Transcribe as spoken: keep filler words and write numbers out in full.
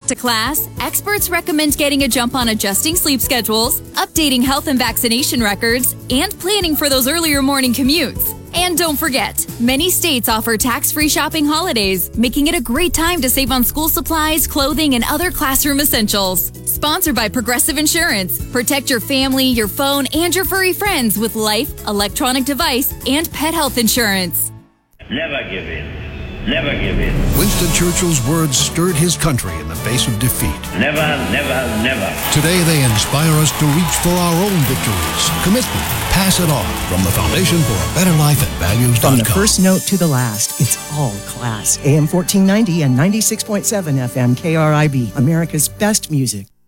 to class, experts recommend getting a jump on adjusting sleep schedules, updating health and vaccination records, and planning for those earlier morning commutes. And don't forget, many states offer tax-free shopping holidays, making it a great time to save on school supplies, clothing, and other classroom essentials. Sponsored by Progressive Insurance. Protect your family, your phone, and your furry friends with life, electronic device, and pet health insurance. Never give in. Never give in. Winston Churchill's words stirred his country in the face of defeat. Never, never, never. Today they inspire us to reach for our own victories. Commitment. Pass it on. From the Foundation for a Better Life at values dot com. From the first note to the last, it's all class. A M fourteen ninety and ninety-six point seven F M K R I B, America's best music.